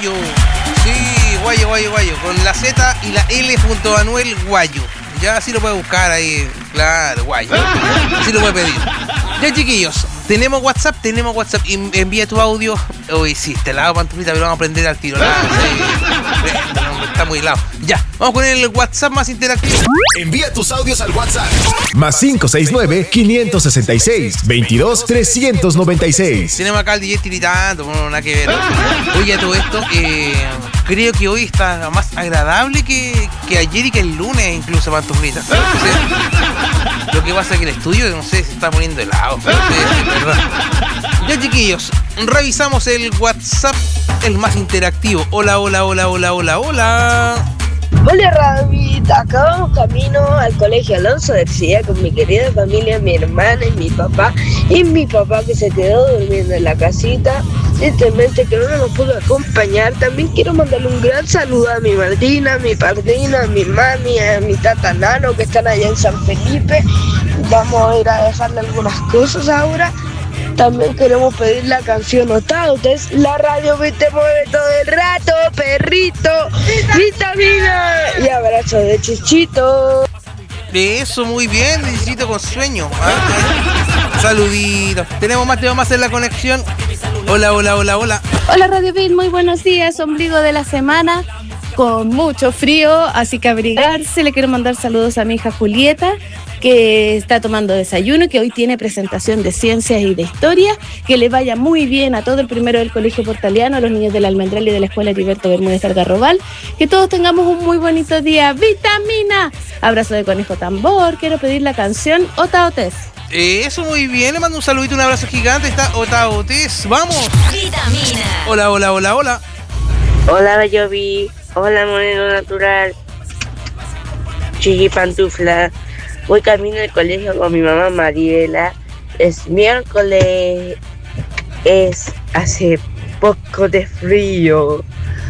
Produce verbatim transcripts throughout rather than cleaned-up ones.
Guayo. Sí, Guayo, Guayo, Guayo. Con la Z y la L junto a Anuel Guayo. Ya así lo puede buscar ahí. Claro, Guayo. Así lo puede pedir. Ya, chiquillos. Tenemos WhatsApp, tenemos WhatsApp. Envía tu audio. Uy, sí, te la hago pantuflita, pero vamos a aprender al tiro. Ah, sí. No, está muy helado. Ya, vamos con el WhatsApp más interactivo. Envía tus audios al WhatsApp. Más cinco seis nueve, cinco seis seis, veintidós, trescientos noventa y seis. Tenemos acá al D J tiritando, bueno, nada que ver. Oye, todo esto, eh, creo que hoy está más agradable que, que ayer y que el lunes, incluso, pantuflita. ¿Sí? Lo que pasa es que el estudio, no sé, se está poniendo helado. No sé, es verdad. Ya, chiquillos, revisamos el WhatsApp, el más interactivo. Hola, hola, hola, hola, hola, hola. Hola, Rabita, acá vamos camino al colegio Alonso de Ercilla con mi querida familia, mi hermana y mi papá. Y mi papá que se quedó durmiendo en la casita, simplemente que no nos pudo acompañar. También quiero mandarle un gran saludo a mi madrina, a mi padrina, a mi mami, a mi tata Nano que están allá en San Felipe. Vamos a ir a dejarle algunas cosas ahora. También queremos pedir la canción Otautes, la radio que te mueve todo el rato, perrito, vitamina y abrazo de Chuchito. Eso, muy bien, necesito con sueño. Ah, saluditos. Tenemos más, tenemos más en la conexión. Hola, hola, hola, hola. Hola, Radio Beat, muy buenos días, ombligo de la semana, con mucho frío, así que abrigarse. Le quiero mandar saludos a mi hija Julieta, que está tomando desayuno, que hoy tiene presentación de ciencias y de historia. Que le vaya muy bien a todo el primero del Colegio Portaliano, a los niños del Almendral y de la Escuela Heriberto Bermúdez Algarrobal. Que todos tengamos un muy bonito día. ¡Vitamina! Abrazo de conejo tambor. Quiero pedir la canción Otaotes. Eh, eso, muy bien. Le mando un saludito, un abrazo gigante. Está Otaotes. ¡Vamos! Vitamina. Hola, hola, hola, hola. Hola, Bayobi. Hola, Moreno Natural. Chiqui Pantufla. Voy camino al colegio con mi mamá Mariela. Es miércoles. Es hace poco de frío.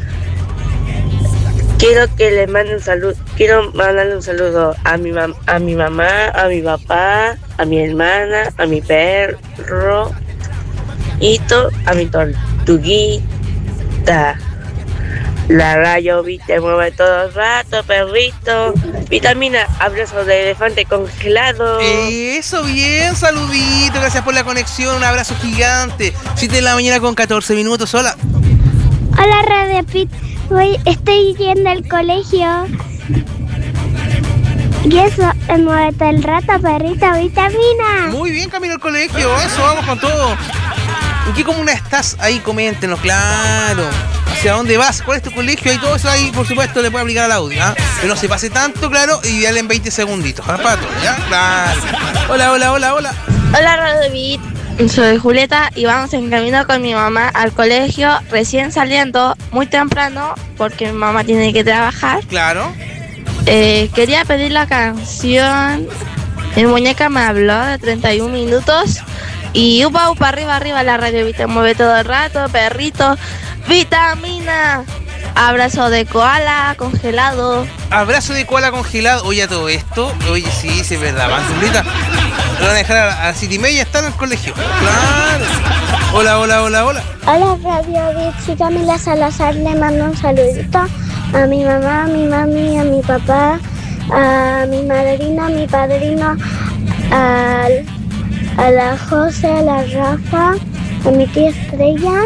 Quiero que le mande un saludo. Quiero mandarle un saludo a mi mam- a mi mamá, a mi papá, a mi hermana, a mi perro, Hito, a mi tortuguita. La radio te mueve todo el rato, perrito. Vitamina, abrazo de elefante congelado. Eso, bien, saludito. Gracias por la conexión. Un abrazo gigante. siete de la mañana con catorce minutos. Hola. Hola, Radio Pit. Voy, estoy yendo al colegio. Y eso, muévete el rato, perrito, vitamina. Muy bien, camino al colegio. Eso, vamos con todo. ¿En qué comuna estás? Ahí, coméntenos, claro. ¿Hacia dónde vas? ¿Cuál es tu colegio? Ahí todo eso ahí, por supuesto, le puede aplicar al audio, ¿ah? Que no se pase tanto, claro, y dale en veinte segunditos, ¿ah? Pato, ¿ya? Claro. Hola, hola, hola, hola. Hola, Radio Beat. Soy Julieta y vamos en camino con mi mamá al colegio, recién saliendo, muy temprano, porque mi mamá tiene que trabajar. Claro. Eh, quería pedir la canción Mi muñeca me habló de treinta y un minutos. Y upa, upa, arriba, arriba la radio, viste, mueve todo el rato, perrito. Vitamina. Abrazo de koala congelado. Abrazo de koala congelado. Oye, a todo esto. Oye, sí, sí, es verdad. Pantuflita. Lo van a dejar a las siete y media, está en el colegio. Claro. Hola, hola, hola, hola. Hola, Radio Beat. Sí, Camila Salazar, le mando un saludito a mi mamá, a mi mami, a mi papá, a mi madrina, a mi padrino, a, a la José, a la Rafa, a mi tía Estrella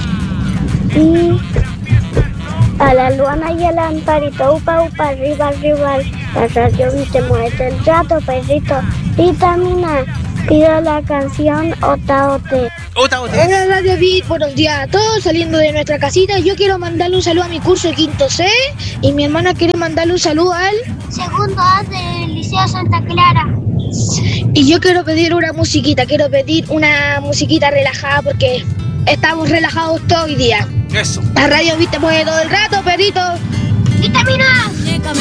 y a la Luana y a la Amparito. Upa, upa, arriba, arriba. La radio, viste, muévete el rato, perrito. Vitamina. Pido la canción Ota Ote. Ota Ote. Hola Radio Beat, buenos días a todos, saliendo de nuestra casita. Yo quiero mandarle un saludo a mi curso de quinto C y mi hermana quiere mandarle un saludo al segundo A del Liceo Santa Clara. Y yo quiero pedir una musiquita, quiero pedir una musiquita relajada porque estamos relajados todo el día. Eso. La Radio Beat te mueve todo el rato, perrito. ¡Vitamina!